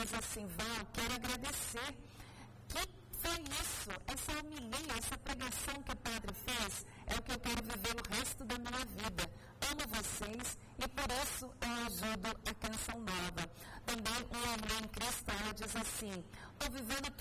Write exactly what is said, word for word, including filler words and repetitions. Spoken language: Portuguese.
diz assim: Val, quero agradecer. Que foi isso? Essa homilia, essa pregação que o padre fez, é o que eu quero viver o resto da minha vida. Amo vocês e por isso eu ajudo a Canção Nova. Também uma irmã em Cristo, ela diz assim: estou vivendo